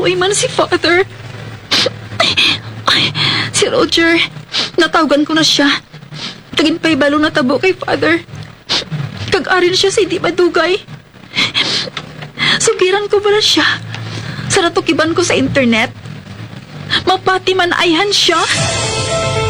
way man si Father. Si Roger, natawagan ko na siya. Taginpay balo na tabo kay Father. Kag-arin siya sa di madugay. Sugiran ko bala siya. Sa natukiban ko sa internet. Mapati man ayhan siya.